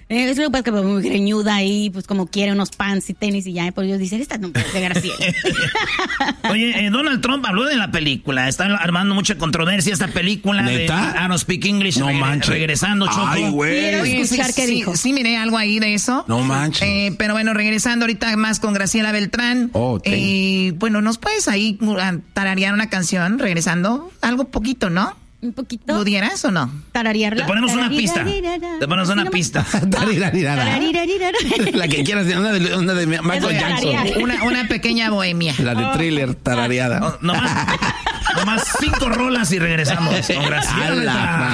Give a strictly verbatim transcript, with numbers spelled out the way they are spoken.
Es lo que pasa que es muy greñuda ahí, pues como quiere unos pants y tenis y ya, por ellos dicen, esta no puede de Graciela. Oye, eh, Donald Trump habló de la película, está armando mucha controversia esta película. ¿Neta? De I Don't Speak English, No regre- manches. regresando, Choco. Ay, güey. Quiero Oye, escuchar sí, qué sí, dijo. sí miré algo ahí de eso. No manches. Eh, pero bueno, regresando ahorita más con Graciela Beltrán. Oh, thank eh, bueno, ¿nos puedes ahí uh, tararear una canción regresando? Algo poquito, ¿no? Un poquito. ¿Pudieras o no? Tararearla. Te ponemos una pista. Te ponemos una pista. La que quieras, una de, una de Michael Jackson. Una, una pequeña bohemia. La de Thriller, tarareada. No, nomás, nomás cinco rolas y regresamos con Graciela. Ala. Beltrán.